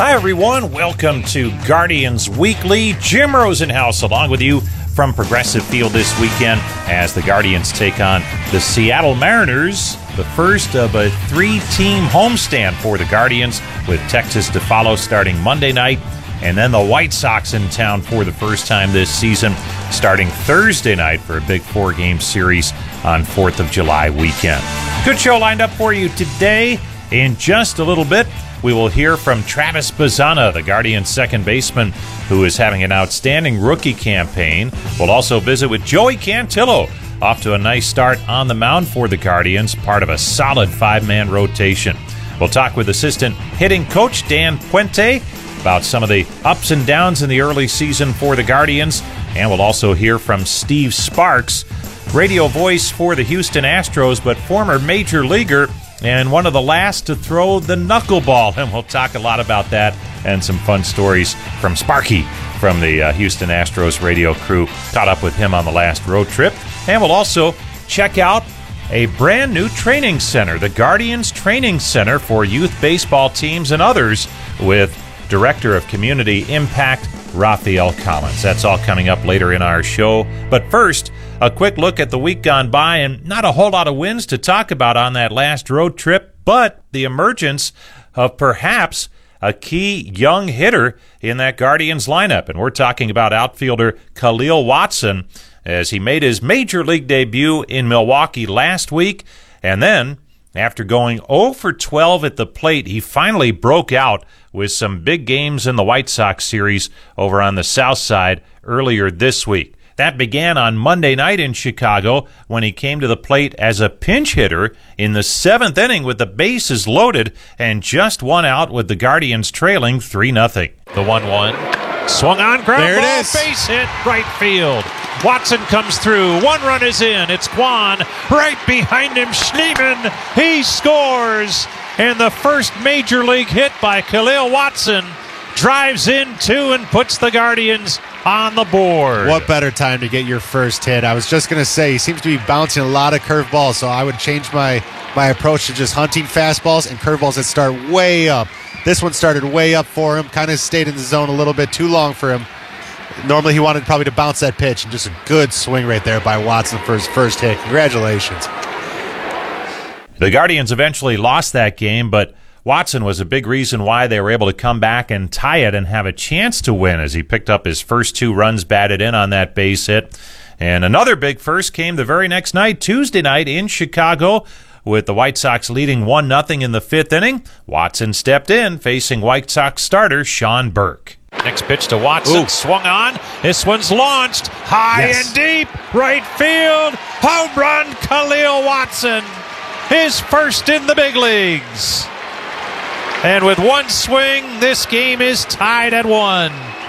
Hi, everyone. Welcome to Guardians Weekly. Jim Rosenhaus along with you from Progressive Field this weekend as the Guardians take on the Seattle Mariners, the first of a three-team homestand for the Guardians, with Texas to follow starting Monday night, and then the White Sox in town for the first time this season, starting Thursday night for a big four-game series on 4th of July weekend. Good show lined up for you today. In just a little bit, we will hear from Travis Bazzana, the Guardians' second baseman, who is having an outstanding rookie campaign. We'll also visit with Joey Cantillo, off to a nice start on the mound for the Guardians, part of a solid five-man rotation. We'll talk with assistant hitting coach Dan Puente about some of the ups and downs in the early season for the Guardians, and we'll also hear from Steve Sparks, radio voice for the Houston Astros, but former major leaguer and one of the last to throw the knuckleball. And we'll talk a lot about that and some fun stories from Sparky from the Houston Astros radio crew. Caught up with him on the last road trip. And we'll also check out a brand new training center, the Guardians Training Center for youth baseball teams and others, with Director of Community Impact, Raphael Collins. That's all coming up later in our show. But first, a quick look at the week gone by, and not a whole lot of wins to talk about on that last road trip, but the emergence of perhaps a key young hitter in that Guardians lineup. And we're talking about outfielder Khalil Watson, as he made his major league debut in Milwaukee last week. And then, after going 0 for 12 at the plate, he finally broke out with some big games in the White Sox series over on the south side earlier this week. That began on Monday night in Chicago when he came to the plate as a pinch hitter in the seventh inning with the bases loaded and just one out with the Guardians trailing 3-0. The 1-1. Swung on, ground there ball, it is. base hit, right field. Watson comes through. One run is in. It's Guan. Right behind him, Schneemann. He scores. And the first major league hit by Khalil Watson drives in two and puts the Guardians on the board. What better time to get your first hit? I was just going to say, he seems to be bouncing a lot of curveballs, so I would change my approach to just hunting fastballs and curveballs that start way up. This one started way up for him, kind of stayed in the zone a little bit too long for him. Normally he wanted probably to bounce that pitch, and just a good swing right there by Watson for his first hit. Congratulations. The Guardians eventually lost that game, but Watson was a big reason why they were able to come back and tie it and have a chance to win, as he picked up his first two runs batted in on that base hit. And another big first came the very next night, Tuesday night in Chicago, with the White Sox leading 1-0 in the fifth inning. Watson stepped in, facing White Sox starter Sean Burke. Next pitch to Watson, swung on. This one's launched high and deep, right field. Home run, Khalil Watson. His first in the big leagues. And with one swing, this game is tied at 1.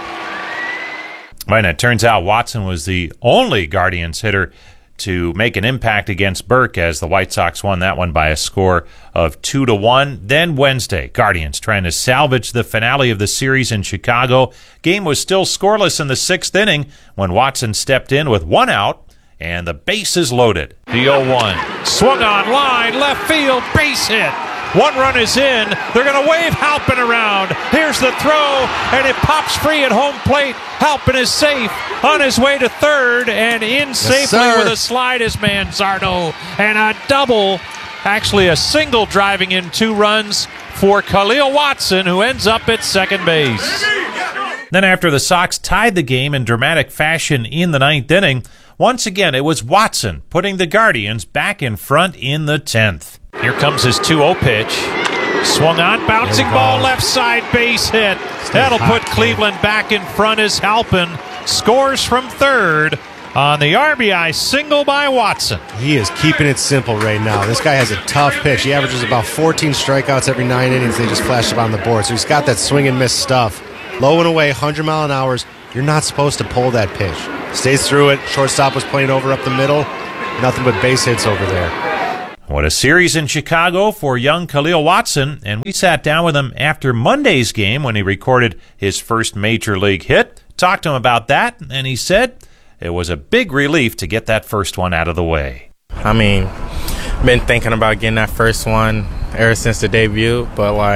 And it turns out Watson was the only Guardians hitter to make an impact against Burke, as the White Sox won that one by a score of 2-1. Then Wednesday, Guardians trying to salvage the finale of the series in Chicago. Game was still scoreless in the sixth inning when Watson stepped in with one out and the bases loaded. The 0-1. Swung on line, left field, base hit. One run is in. They're going to wave Halpin around. Here's the throw, and it pops free at home plate. Halpin is safe on his way to third, and in safely with a slide is Manzardo. And a double, actually a single, driving in 2 runs for Khalil Watson, who ends up at second base. Then after the Sox tied the game in dramatic fashion in the ninth inning, once again it was Watson putting the Guardians back in front in the 10th. Here comes his 2-0 pitch. Swung on, bouncing ball, left side, base hit. That'll put Cleveland back in front as Halpin scores from third on the RBI single by Watson. He is keeping it simple right now. This guy has a tough pitch. He averages about 14 strikeouts every 9 innings. They just flash up on the board. So he's got that swing and miss stuff. Low and away, 100 mile an hour. You're not supposed to pull that pitch. Stays through it. Shortstop was playing over up the middle. Nothing but base hits over there. What a series in Chicago for young Khalil Watson, and we sat down with him after Monday's game when he recorded his first major league hit, talked to him about that, and he said it was a big relief to get that first one out of the way. I mean, been thinking about getting that first one ever since the debut, but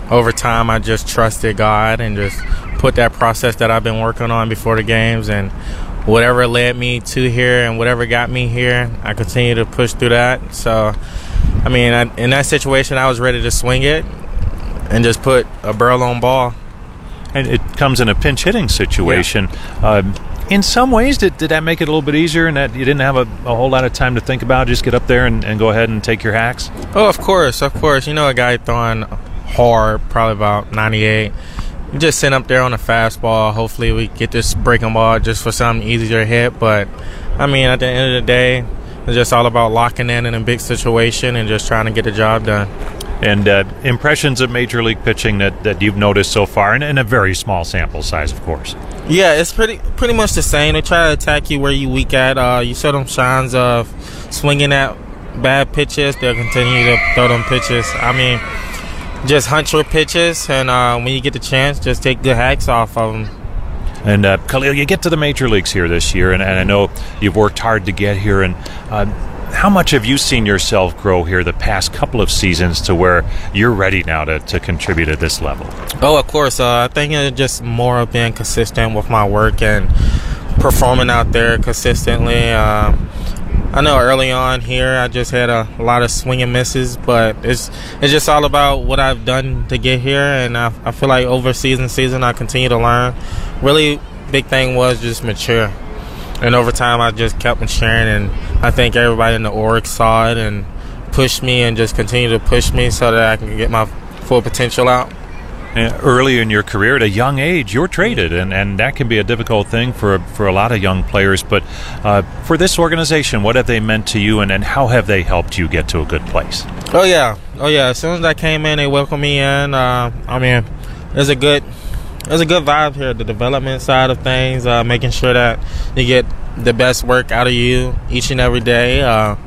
over time, I just trusted God and just put that process that I've been working on before the games, and whatever led me to here and whatever got me here, I continue to push through that. So, I mean, in that situation, I was ready to swing it and just put a barrel on ball. And it comes in a pinch hitting situation. Yeah. In some ways, did that make it a little bit easier in that you didn't have a whole lot of time to think about it? Just get up there and go ahead and take your hacks? Oh, of course. You know, a guy throwing hard, probably about 98. You just sit up there on a fastball. Hopefully we get this breaking ball just for something easier to hit. But, I mean, at the end of the day, it's just all about locking in a big situation and just trying to get the job done. And impressions of Major League pitching that you've noticed so far, and in a very small sample size, of course. Yeah, it's pretty much the same. They try to attack you where you weak at. You show them signs of swinging at bad pitches, they'll continue to throw them pitches. I mean, just hunt your pitches, and when you get the chance, just take good hacks off of them. And Khalil, you get to the major leagues here this year, and I know you've worked hard to get here. And how much have you seen yourself grow here the past couple of seasons to where you're ready now to contribute at this level? Oh, of course. I think it's just more of being consistent with my work and performing out there consistently. I know early on here I just had a lot of swing and misses, but it's just all about what I've done to get here, and I feel like over season I continue to learn. Really big thing was just mature, and over time I just kept maturing, and I think everybody in the org saw it and pushed me and just continue to push me so that I can get my full potential out. Early in your career, at a young age, you're traded, and that can be a difficult thing for a lot of young players. But for this organization, what have they meant to you, and how have they helped you get to a good place? Oh yeah. As soon as I came in, they welcomed me in. I mean, there's a good vibe here. The development side of things, making sure that you get the best work out of you each and every day.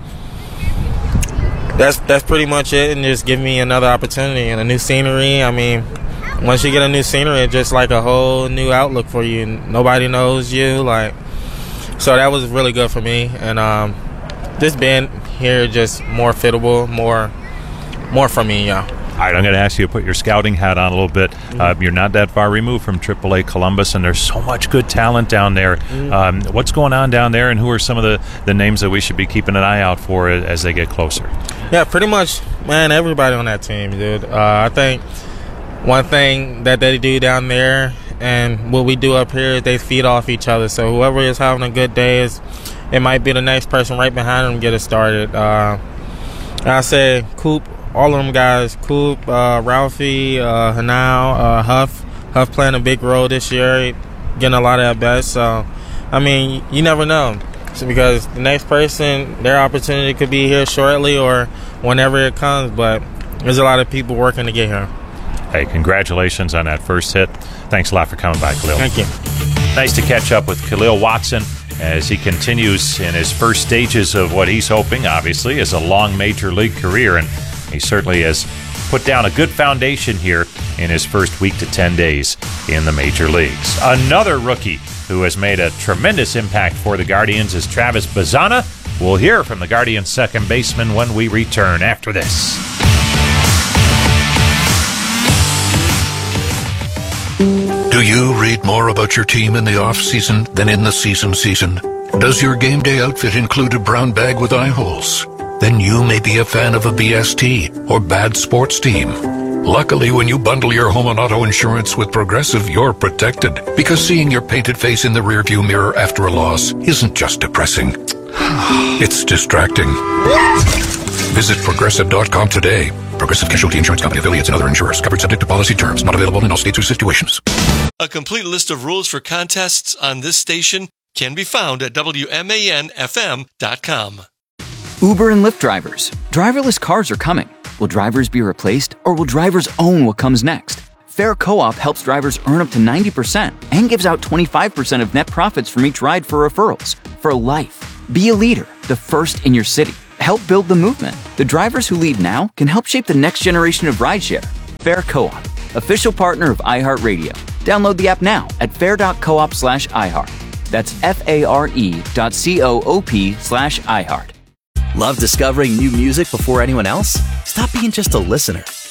That's pretty much it, and just give me another opportunity and a new scenery. I mean, once you get a new scenery, it's just like a whole new outlook for you. Nobody knows you, so that was really good for me. And just being here, just more fittable, more for me, yeah. All right, I'm going to ask you to put your scouting hat on a little bit. You're not that far removed from AAA Columbus, and there's so much good talent down there. What's going on down there, and who are some of the names that we should be keeping an eye out for as they get closer? Yeah, pretty much, man, everybody on that team, dude. I think one thing that they do down there and what we do up here is they feed off each other. So whoever is having a good day, it might be the next person right behind them get it started. I say Coop, all of them guys, Coop, Ralphie, Hanau, Huff playing a big role this year, getting a lot of at-bats. So, I mean, you never know. Because the next person, their opportunity could be here shortly or whenever it comes, but there's a lot of people working to get here. Hey, congratulations on that first hit. Thanks a lot for coming by, Khalil. Thank you. Nice to catch up with Khalil Watson as he continues in his first stages of what he's hoping, obviously, is a long major league career, and he certainly has put down a good foundation here in his first week to 10 days in the major leagues. Another rookie who has made a tremendous impact for the Guardians is Travis Bazzana. We'll hear from the Guardians' second baseman when we return after this. Do you read more about your team in the off-season than in the season? Does your game day outfit include a brown bag with eye holes? Then you may be a fan of a BST or bad sports team. Luckily, when you bundle your home and auto insurance with Progressive, you're protected. Because seeing your painted face in the rearview mirror after a loss isn't just depressing. It's distracting. Visit Progressive.com today. Progressive Casualty Insurance Company, affiliates, and other insurers. Covered subject to policy terms. Not available in all states or situations. A complete list of rules for contests on this station can be found at WMANFM.com. Uber and Lyft drivers. Driverless cars are coming. Will drivers be replaced, or will drivers own what comes next? Fair Co-op helps drivers earn up to 90% and gives out 25% of net profits from each ride for referrals. For life. Be a leader, the first in your city. Help build the movement. The drivers who lead now can help shape the next generation of rideshare. Fair Co-op, official partner of iHeartRadio. Download the app now at fair.coop/iHeart. That's FARE.coop/iHeart. Love discovering new music before anyone else? Stop being just a listener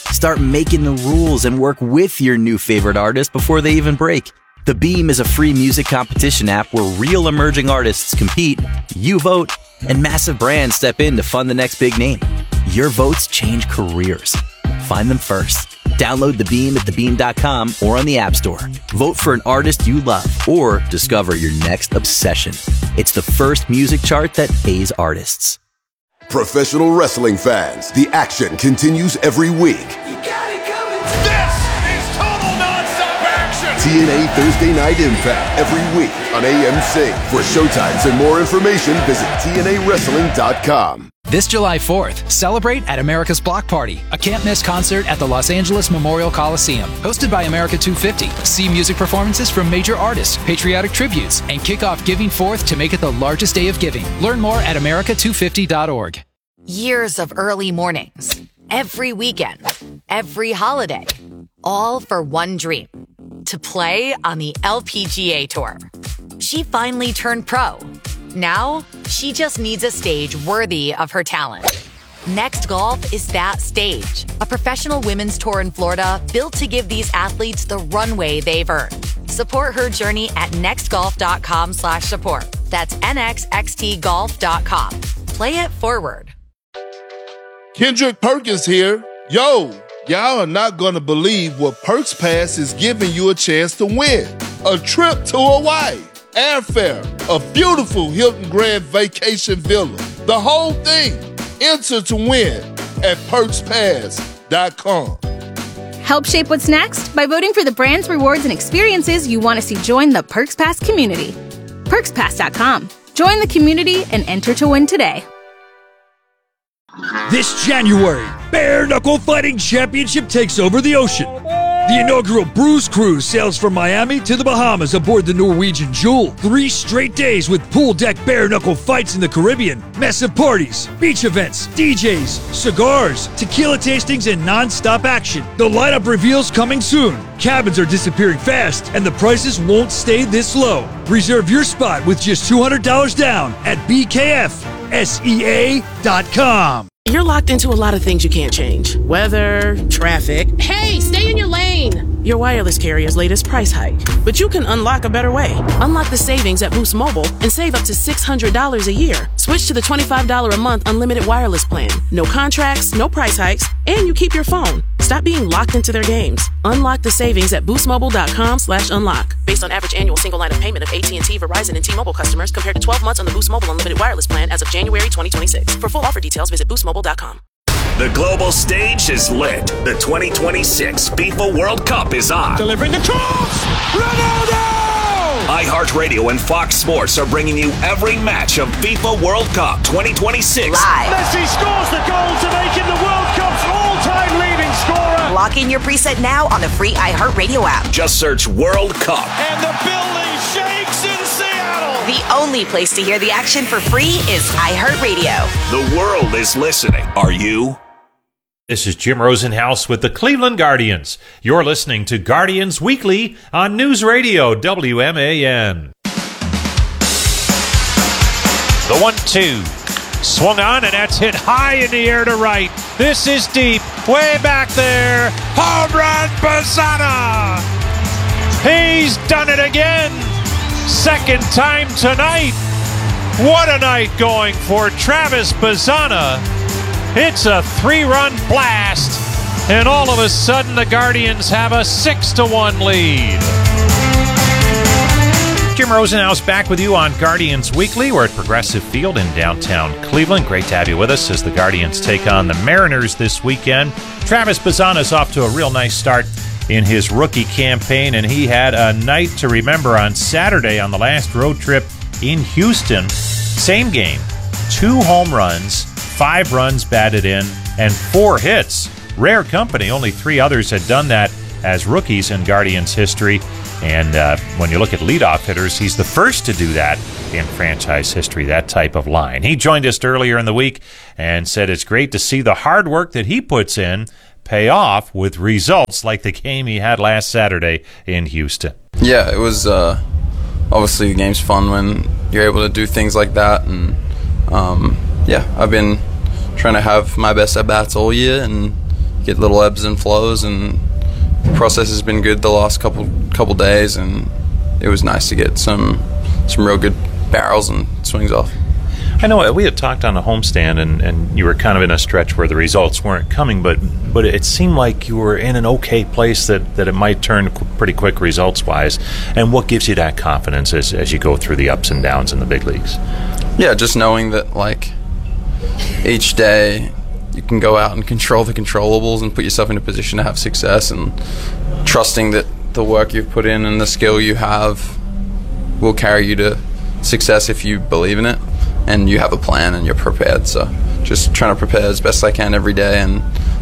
Start making the rules and work with your new favorite artist before they even break. The Beam is a free music competition app where real emerging artists compete, you vote, and massive brands step in to fund the next big name. Your votes change careers. Find them first. Download The Beam at thebeam.com or on the App Store. Vote for an artist you love or discover your next obsession. It's the first music chart that pays artists. Professional wrestling fans, the action continues every week. This is total non-stop action! TNA Thursday Night Impact every week on AMC. For showtimes and more information, visit TNAWrestling.com. This July 4th, celebrate at America's Block Party, a can't-miss concert at the Los Angeles Memorial Coliseum. Hosted by America 250, see music performances from major artists, patriotic tributes, and kick off Giving Forth to make it the largest day of giving. Learn more at america250.org. Years of early mornings, every weekend, every holiday, all for one dream, to play on the LPGA Tour. She finally turned pro. Now, she just needs a stage worthy of her talent. Next Golf is that stage, a professional women's tour in Florida built to give these athletes the runway they've earned. Support her journey at nextgolf.com/support. That's nxxtgolf.com. Play it forward. Kendrick Perkins here. Yo, y'all are not going to believe what Perks Pass is giving you a chance to win. A trip to Hawaii. Airfare, a beautiful Hilton Grand Vacation Villa. The whole thing. Enter to win at PerksPass.com. Help shape what's next by voting for the brands, rewards, and experiences you want to see join the Perks Pass community. PerksPass.com. Join the community and enter to win today. This January, Bare Knuckle Fighting Championship takes over the ocean. The inaugural Bruise Cruise sails from Miami to the Bahamas aboard the Norwegian Jewel. 3 straight days with pool deck bare knuckle fights in the Caribbean, massive parties, beach events, DJs, cigars, tequila tastings, and non-stop action. The lineup reveals coming soon. Cabins are disappearing fast, and the prices won't stay this low. Reserve your spot with just $200 down at BKFSEA.com. You're locked into a lot of things you can't change. Weather, traffic. Hey, stay in your lane! Your wireless carrier's latest price hike. But you can unlock a better way. Unlock the savings at Boost Mobile and save up to $600 a year. Switch to the $25 a month unlimited wireless plan. No contracts, no price hikes, and you keep your phone. Stop being locked into their games. Unlock the savings at boostmobile.com/unlock. Based on average annual single line of payment of AT&T, Verizon, and T-Mobile customers compared to 12 months on the Boost Mobile unlimited wireless plan as of January 2026. For full offer details, visit boostmobile.com. The global stage is lit. The 2026 FIFA World Cup is on. Delivering the cross! Ronaldo! iHeartRadio and Fox Sports are bringing you every match of FIFA World Cup 2026. Live. Messi scores the goal to make him the World Cup's all-time leading scorer. Lock in your preset now on the free iHeartRadio app. Just search World Cup. And the building shakes in Seattle. The only place to hear the action for free is iHeartRadio. The world is listening. Are you? This is Jim Rosenhaus with the Cleveland Guardians. You're listening to Guardians Weekly on News Radio WMAN. The 1-2. Swung on, and that's hit high in the air to right. This is deep, way back there. Home run, Bazzana! He's done it again. Second time tonight. What a night going for Travis Bazzana. It's a 3-run blast, and all of a sudden the Guardians have a 6-1 lead. Jim Rosenhaus back with you on Guardians Weekly. We're at Progressive Field in downtown Cleveland. Great to have you with us as the Guardians take on the Mariners this weekend. Travis Bazzana's off to a real nice start in his rookie campaign, and he had a night to remember on Saturday on the last road trip in Houston. Same game, 2 home runs, 5 runs batted in, and 4 hits. Rare company. Only 3 others had done that as rookies in Guardians history. And when you look at leadoff hitters, he's the first to do that in franchise history, that type of line. He joined us earlier in the week and said it's great to see the hard work that he puts in pay off with results like the game he had last Saturday in Houston. Yeah, it was obviously the game's fun when you're able to do things like that. And yeah, I've been trying to have my best at-bats all year and get little ebbs and flows, and the process has been good the last couple days, and it was nice to get some real good barrels and swings off. I know we had talked on the homestand, and you were kind of in a stretch where the results weren't coming, but it seemed like you were in an okay place that it might turn pretty quick results-wise. And what gives you that confidence as you go through the ups and downs in the big leagues? Yeah, just knowing that, like, each day you can go out and control the controllables and put yourself in a position to have success, and trusting that the work you've put in and the skill you have will carry you to success if you believe in it and you have a plan and you're prepared. So just trying to prepare as best I can every day, and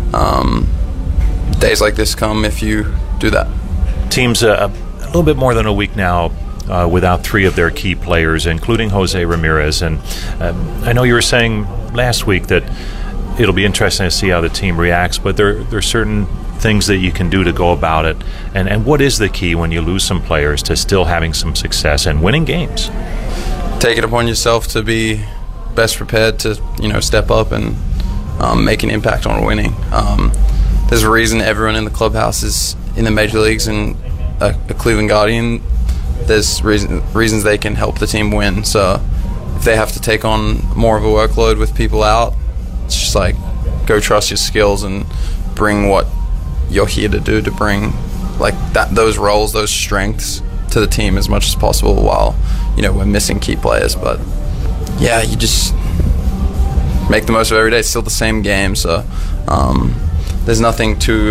days like this come if you do that. Team's a little bit more than a week now without three of their key players, including Jose Ramirez. And I know you were saying last week that it'll be interesting to see how the team reacts, but there are certain things that you can do to go about it. And what is the key when you lose some players to still having some success and winning games? Take it upon yourself to be best prepared to, step up and make an impact on winning. There's a reason everyone in the clubhouse is in the major leagues and a Cleveland Guardian. There's reasons they can help the team win. So if they have to take on more of a workload with people out, it's just like, go trust your skills and bring what you're here to do, to bring like those roles, those strengths to the team as much as possible while we're missing key players. But yeah, you just make the most of every day. It's still the same game, so there's nothing too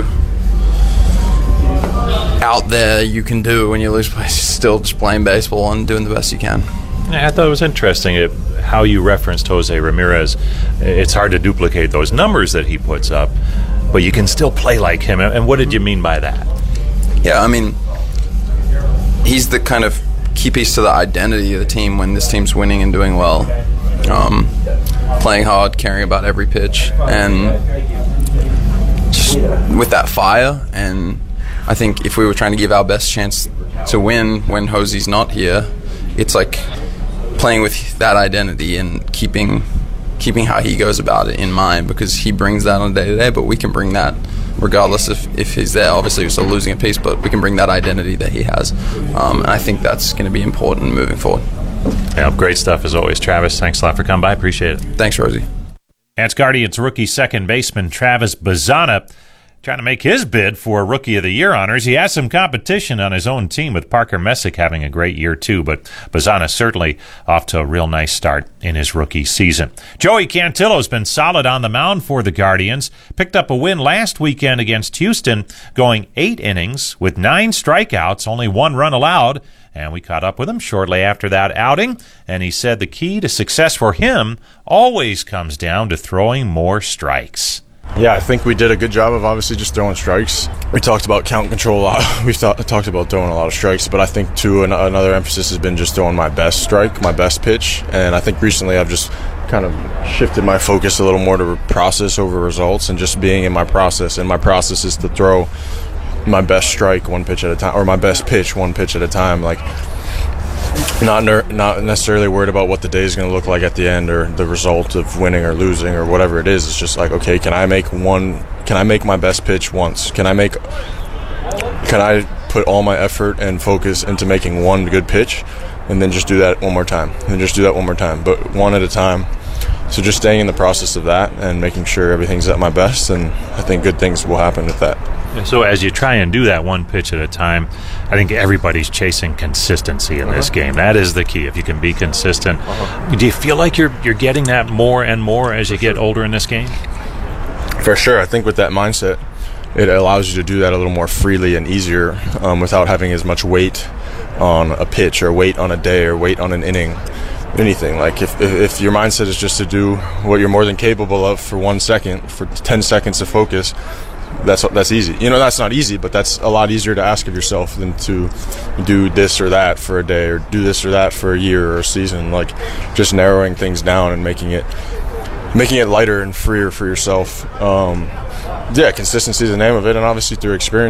out there you can do when you lose plays. Still just playing baseball and doing the best you can. Yeah, I thought it was interesting how you referenced Jose Ramirez. It's hard to duplicate those numbers that he puts up, but you can still play like him. And what did you mean by that? Yeah, I mean, he's the kind of key piece to the identity of the team when this team's winning and doing well. Playing hard, caring about every pitch, and just with that fire. And I think if we were trying to give our best chance to win when Jose's not here, it's like playing with that identity and keeping how he goes about it in mind, because he brings that on a day-to-day, but we can bring that regardless if he's there. Obviously we're still losing a piece, but we can bring that identity that he has, and I think that's going to be important moving forward. Yeah, great stuff as always, Travis. Thanks a lot for coming by. Appreciate it. Thanks, Rosie. That's Guardians rookie second baseman Travis Bazzana trying to make his bid for Rookie of the Year honors. He has some competition on his own team, with Parker Messick having a great year too, but Bazzana certainly off to a real nice start in his rookie season. Joey Cantillo's been solid on the mound for the Guardians. Picked up a win last weekend against Houston, going 8 innings with 9 strikeouts, only 1 run allowed. And we caught up with him shortly after that outing, and he said the key to success for him always comes down to throwing more strikes. Yeah, I think we did a good job of obviously just throwing strikes. We talked about count control a lot. We've talked about throwing a lot of strikes, but I think too another emphasis has been just throwing my best strike, my best pitch. And I think recently I've just kind of shifted my focus a little more to process over results and just being in my process. And my process is to throw my best strike one pitch at a time, or my best pitch one pitch at a time. Like, not necessarily worried about what the day is going to look like at the end or the result of winning or losing or whatever it is. It's just like, okay, can I make my best pitch once? Can I put all my effort and focus into making one good pitch, and then just do that one more time, and just do that one more time, but one at a time. So just staying in the process of that and making sure everything's at my best, and I think good things will happen with that. So as you try and do that one pitch at a time, I think everybody's chasing consistency in this game. That is the key. If you can be consistent, do you feel like you're getting that more and more as you get older in this game? For sure. I think with that mindset, it allows you to do that a little more freely and easier, without having as much weight on a pitch or weight on a day or weight on an inning. Anything. Like if your mindset is just to do what you're more than capable of for 1 second, for 10 seconds of focus, that's easy. That's not easy, but that's a lot easier to ask of yourself than to do this or that for a day, or do this or that for a year or a season. Like, just narrowing things down and making it lighter and freer for yourself. Consistency is the name of it, and obviously through experience